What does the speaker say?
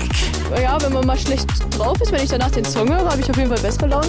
Ja, wenn man mal schlecht drauf ist, wenn ich danach den Song höre, habe ich auf jeden Fall bessere Laune.